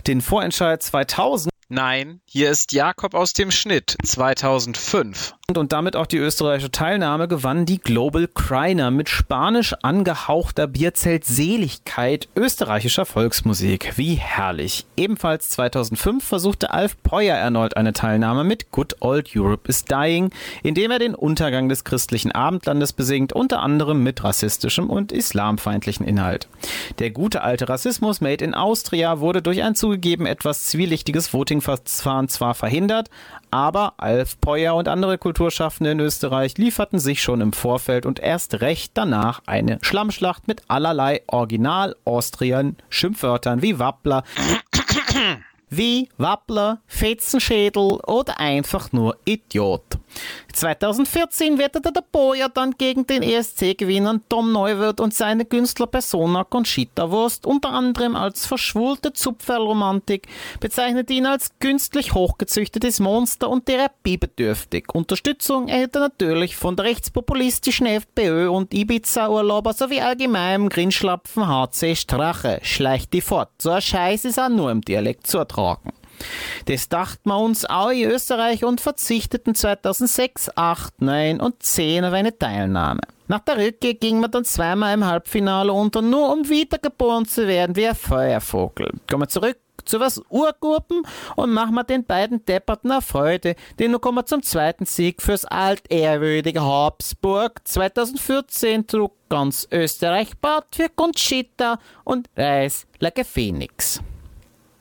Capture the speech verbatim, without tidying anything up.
Den Vorentscheid zweitausend Nein, hier ist Jakob aus dem Schnitt zweitausendfünf. und damit auch die österreichische Teilnahme gewann die Global Criner mit spanisch angehauchter Bierzeltseligkeit österreichischer Volksmusik. Wie herrlich. Ebenfalls zweitausendfünf versuchte Alf Peuer erneut eine Teilnahme mit Good Old Europe is Dying, indem er den Untergang des christlichen Abendlandes besingt, unter anderem mit rassistischem und islamfeindlichen Inhalt. Der gute alte Rassismus Made in Austria wurde durch ein zugegeben etwas zwielichtiges Voting-Verfahren zwar verhindert, aber Alf Peuer und andere Kulturschaffende in Österreich lieferten sich schon im Vorfeld und erst recht danach eine Schlammschlacht mit allerlei Original-Austrian-Schimpfwörtern wie Wappler, wie Wappler, Fetzenschädel oder einfach nur Idiot. zweitausendvierzehn wettete der Peuer dann gegen den E S C-Gewinner Tom Neuwirth und seine Künstlerpersona Conchita Wurst, unter anderem als verschwulte Zupferlromantik, bezeichnete ihn als künstlich hochgezüchtetes Monster und therapiebedürftig. Unterstützung erhielt er natürlich von der rechtspopulistischen FPÖ und Ibiza-Urlauber sowie allgemeinem Grinschlapfen H C Strache. Schleicht die fort. So ein Scheiß ist auch nur im Dialekt zu ertragen. Das dachten wir uns auch in Österreich und verzichteten zweitausendsechs, acht, neun und zehn auf eine Teilnahme. Nach der Rückkehr ging man dann zweimal im Halbfinale unter, nur um wiedergeboren zu werden wie ein Feuervogel. Kommen wir zurück zu was Urgruppen und machen wir den beiden Depperten eine Freude, denn nun kommen wir zum zweiten Sieg fürs altehrwürdige Habsburg. zweitausendvierzehn trug ganz Österreich Bart für Conchita und Reis like a Phoenix.